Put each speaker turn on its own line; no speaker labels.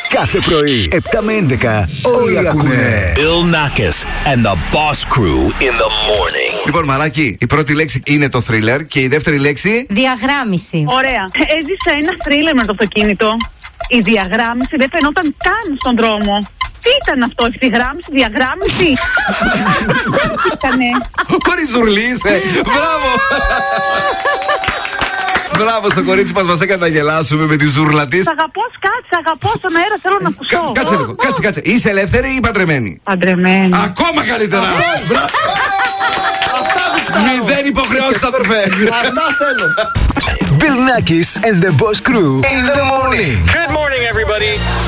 Κάθε πρωί 7 με 11 όλοι ακούνε.
Bill Nackis and the Boss Crew in the morning.
Λοιπόν, Μαράκι, η πρώτη λέξη είναι το thriller και η δεύτερη λέξη.
Διαγράμμιση.
Ωραία. Έζησα ένα θρίλερ με το αυτοκίνητο. Η διαγράμμιση δεν φαινόταν καν στον δρόμο. Τι ήταν αυτό, ευθυγράμμιση, διαγράμμιση? Τι ήτανε?
Χωρίς ζουρλί είσαι. Μπράβο. Μπράβο στο κορίτσι μας έκανε να γελάσουμε με τη ζούρλα της.
Αγαπώ, κάτσε, αγαπώ στον αέρα, θέλω να ακούσω.
Κάτσε λίγο, κάτσε. Είσαι ελεύθερη ή παντρεμένη?
Παντρεμένη.
Ακόμα καλύτερα. Μηδέν υποχρεώσεις, αδερφέ.
Αυτά θέλω. Bill Nackis and the Boss Crew in the morning.
Good morning, everybody.